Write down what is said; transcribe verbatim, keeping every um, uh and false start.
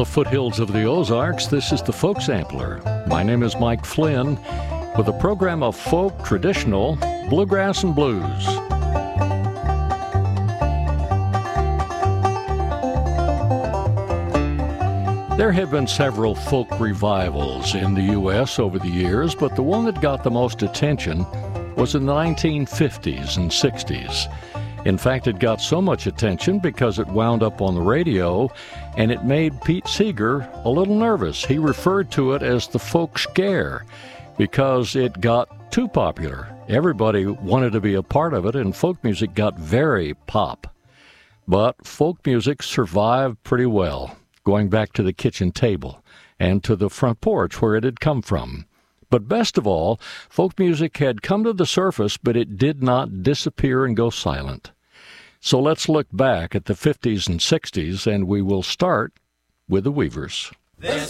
the foothills of the Ozarks, this is the Folk Sampler. My name is Mike Flynn with a program of folk, traditional, bluegrass, and blues. There have been several folk revivals in the U S over the years, but the one that got the most attention was in the nineteen fifties and sixties. In fact, it got so much attention because it wound up on the radio, and it made Pete Seeger a little nervous. He referred to it as the folk scare because it got too popular. Everybody wanted to be a part of it, and folk music got very pop. But folk music survived pretty well, going back to the kitchen table and to the front porch where it had come from. But best of all, folk music had come to the surface, but it did not disappear and go silent. So let's look back at the fifties and sixties, and we will start with the Weavers. This